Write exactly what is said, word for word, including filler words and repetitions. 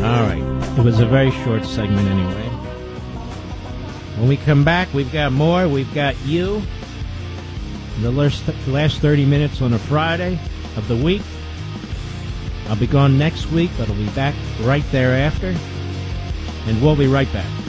All right. It was a very short segment anyway. When we come back, we've got more. We've got you. The last, last thirty minutes on a Friday of the week. I'll be gone next week, but I'll be back right thereafter. And we'll be right back.